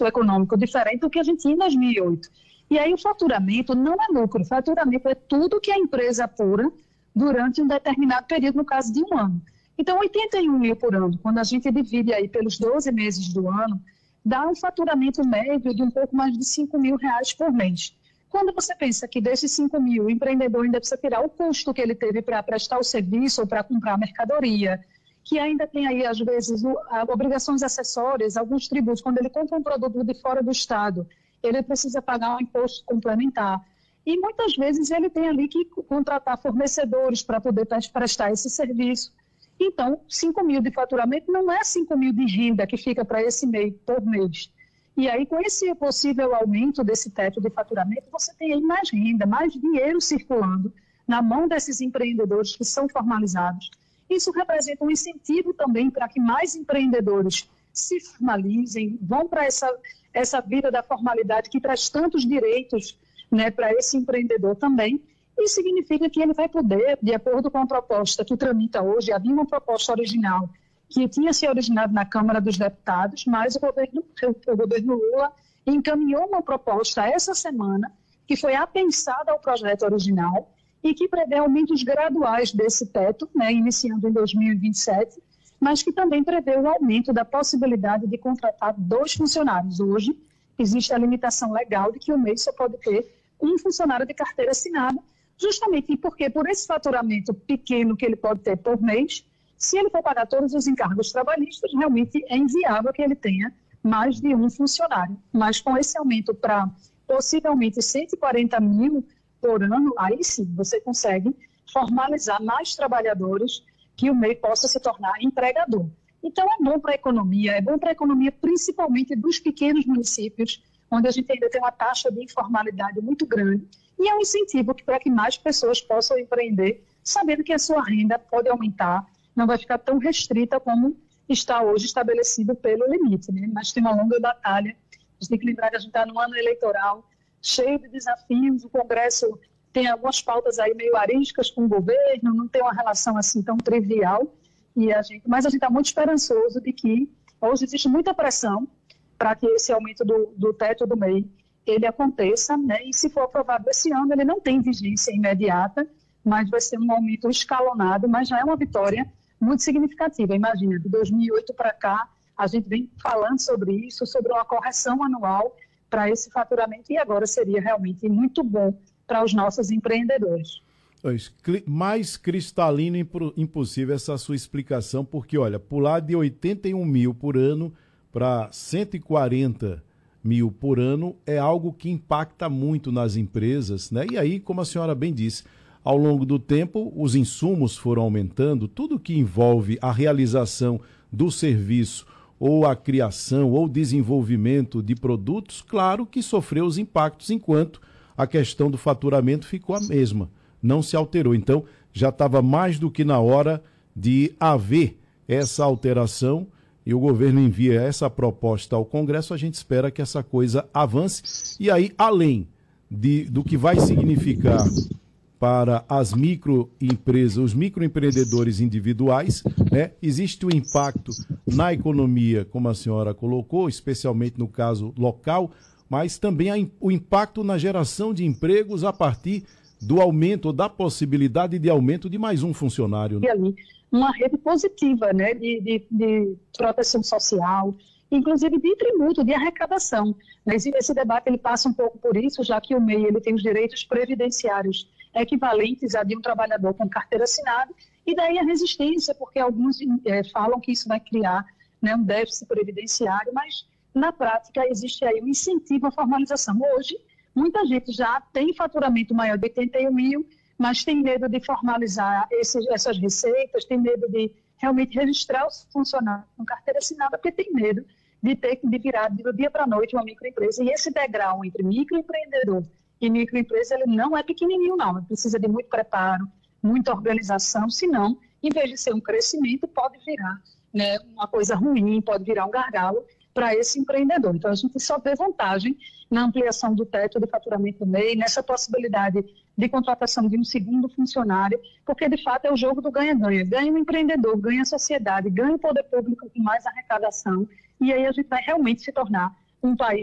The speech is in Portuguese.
contexto econômico diferente do que a gente tinha em 2008. E aí o faturamento não é lucro, o faturamento é tudo que a empresa apura durante um determinado período, no caso de um ano. Então, 81 mil por ano, quando a gente divide aí pelos 12 meses do ano, dá um faturamento médio de um pouco mais de 5 mil reais por mês. Quando você pensa que desses 5 mil, o empreendedor ainda precisa tirar o custo que ele teve para prestar o serviço ou para comprar a mercadoria, que ainda tem aí, às vezes, obrigações acessórias, alguns tributos. Quando ele compra um produto de fora do estado, ele precisa pagar um imposto complementar. E muitas vezes ele tem ali que contratar fornecedores para poder prestar esse serviço. Então, 5 mil de faturamento não é 5 mil de renda que fica para esse mês, por mês. E aí, com esse possível aumento desse teto de faturamento, você tem aí mais renda, mais dinheiro circulando na mão desses empreendedores que são formalizados. Isso representa um incentivo também para que mais empreendedores se formalizem, vão para essa vida da formalidade que traz tantos direitos, né, para esse empreendedor também. Isso significa que ele vai poder, de acordo com a proposta que tramita hoje, havia uma proposta original que tinha se originado na Câmara dos Deputados, mas o governo Lula encaminhou uma proposta essa semana que foi apensada ao projeto original e que prevê aumentos graduais desse teto, né, iniciando em 2027, mas que também prevê o aumento da possibilidade de contratar 2 funcionários. Hoje, existe a limitação legal de que o mês só pode ter um funcionário de carteira assinada, justamente porque por esse faturamento pequeno que ele pode ter por mês, se ele for pagar todos os encargos trabalhistas, realmente é inviável que ele tenha mais de um funcionário. Mas com esse aumento para possivelmente 140 mil por ano, aí sim você consegue formalizar mais trabalhadores que o MEI possa se tornar empregador. Então é bom para a economia principalmente dos pequenos municípios, onde a gente ainda tem uma taxa de informalidade muito grande, e é um incentivo para que mais pessoas possam empreender, sabendo que a sua renda pode aumentar, não vai ficar tão restrita como está hoje estabelecido pelo limite, né? Mas tem uma longa batalha. A gente tem que lembrar que a gente está num ano eleitoral cheio de desafios, o Congresso tem algumas pautas aí meio arísticas com o governo, não tem uma relação assim tão trivial, mas a gente está muito esperançoso de que hoje existe muita pressão para que esse aumento do teto do MEI ele aconteça, né? E se for aprovado esse ano, ele não tem vigência imediata, mas vai ser um aumento escalonado, mas já é uma vitória muito significativa. Imagina, de 2008 para cá, a gente vem falando sobre isso, sobre uma correção anual para esse faturamento, e agora seria realmente muito bom para os nossos empreendedores. Mais cristalino impossível essa sua explicação, porque, olha, pular de 81 mil por ano para 140 mil por ano é algo que impacta muito nas empresas, né? E aí, como a senhora bem disse, ao longo do tempo, os insumos foram aumentando, tudo que envolve a realização do serviço ou a criação ou desenvolvimento de produtos, claro que sofreu os impactos, enquanto a questão do faturamento ficou a mesma, não se alterou. Então, já estava mais do que na hora de haver essa alteração e o governo envia essa proposta ao Congresso. A gente espera que essa coisa avance. E aí, além do que vai significar para as microempresas, os microempreendedores individuais, né, existe o impacto na economia, como a senhora colocou, especialmente no caso local, mas também o impacto na geração de empregos a partir do aumento, ou da possibilidade de aumento de mais um funcionário. E ali, uma rede positiva, né, de proteção social, inclusive de tributo, de arrecadação. Esse debate ele passa um pouco por isso, já que o MEI ele tem os direitos previdenciários equivalentes a de um trabalhador com carteira assinada, e daí a resistência, porque alguns falam que isso vai criar, né, um déficit previdenciário, mas na prática existe aí um incentivo à formalização. Hoje, muita gente já tem faturamento maior de 81 mil, mas tem medo de formalizar essas receitas, tem medo de realmente registrar os funcionários com carteira assinada, porque tem medo de ter que virar do dia para a noite uma microempresa. E esse degrau entre microempreendedor e microempresa, ele não é pequenininho, não. Ele precisa de muito preparo, muita organização, senão, em vez de ser um crescimento, pode virar, né, uma coisa ruim, pode virar um gargalo para esse empreendedor. Então, a gente só vê vantagem na ampliação do teto de faturamento do MEI, nessa possibilidade de contratação de um segundo funcionário, porque, de fato, é o jogo do ganha-ganha. Ganha o empreendedor, ganha a sociedade, ganha o poder público com mais arrecadação, e aí a gente vai realmente se tornar um país